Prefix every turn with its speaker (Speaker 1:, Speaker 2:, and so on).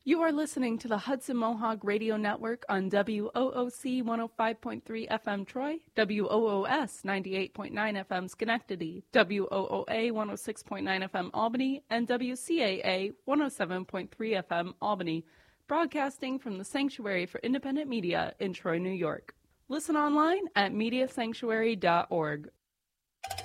Speaker 1: You are listening to the Hudson Mohawk Radio Network on WOOC 105.3 FM Troy, WOOS 98.9 FM Schenectady, WOOA 106.9 FM Albany, and WCAA 107.3 FM Albany, broadcasting from the Sanctuary for Independent Media in Troy, New York. Listen online at mediasanctuary.org.